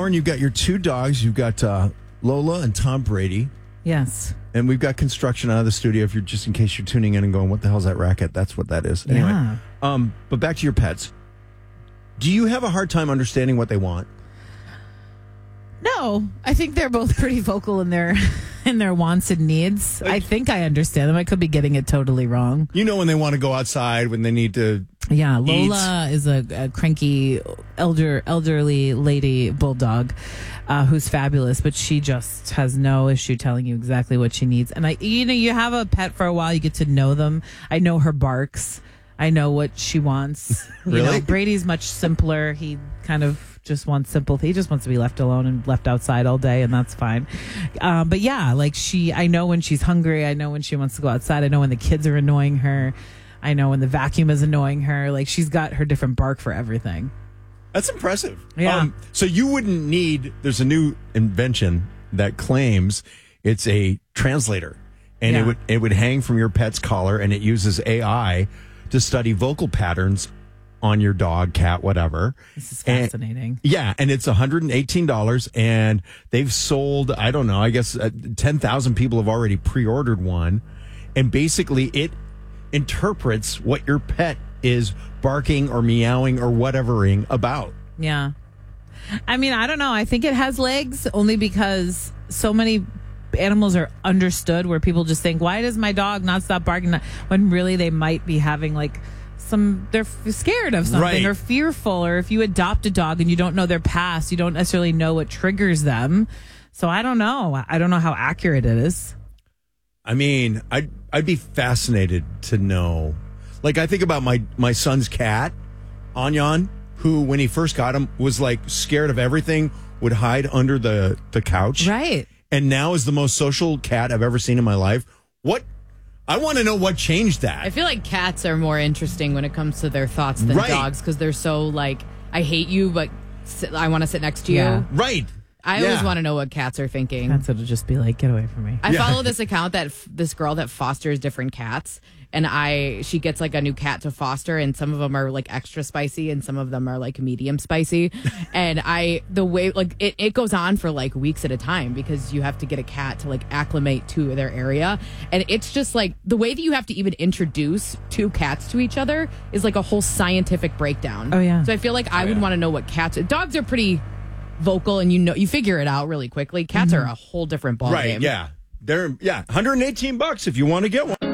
Lauren, you've got your two dogs. You've got Lola and Tom Brady. Yes. And we've got construction out of the studio. If you're just in case you're tuning in and going, what the hell's that racket? That's what that is. Anyway, Yeah. But back to your pets. Do you have a hard time understanding what they want? No, I think they're both pretty vocal in their wants and needs. I think I understand them. I could be getting it totally wrong. You know when they want to go outside, when they need to. Yeah, Lola is a cranky elderly lady bulldog who's fabulous, but she just has no issue telling you exactly what she needs. And you have a pet for a while, you get to know them. I know her barks. I know what she wants. Really? Brady's much simpler. He kind of just wants simple. He just wants to be left alone and left outside all day, and that's fine. But yeah, I know when she's hungry. I know when she wants to go outside. I know when the kids are annoying her. I know when the vacuum is annoying her. Like, she's got her different bark for everything. That's impressive. Yeah. So you wouldn't need. There's a new invention that claims it's a translator, and it would hang from your pet's collar, and it uses AI to study vocal patterns on your dog, cat, whatever. This is fascinating. And it's $118, and they've sold, I don't know, I guess 10,000 people have already pre-ordered one, and basically it interprets what your pet is barking or meowing or whatevering about. Yeah. I mean, I don't know. I think it has legs only because so many animals are understood where people just think, why does my dog not stop barking? When really they might be having they're scared of something or fearful, or if you adopt a dog and you don't know their past, you don't necessarily know what triggers them. So I don't know. I don't know how accurate it is. I mean, I'd be fascinated to know. Like, I think about my son's cat, Anyan, who, when he first got him, was scared of everything, would hide under the couch. Right. And now is the most social cat I've ever seen in my life. I want to know what changed that. I feel like cats are more interesting when it comes to their thoughts than dogs, because they're so I hate you, but I want to sit next to you. Yeah. Right. I always want to know what cats are thinking. Cats would just be like, get away from me. I follow this account this girl that fosters different cats, and she gets a new cat to foster, and some of them are extra spicy and some of them are medium spicy. And the way it goes on for weeks at a time, because you have to get a cat to acclimate to their area. And it's just the way that you have to even introduce two cats to each other is a whole scientific breakdown. Oh yeah. So I feel I would want to know what dogs are pretty vocal, and you figure it out really quickly. Cats are a whole different ballgame. Right, yeah. They're $118 if you want to get one.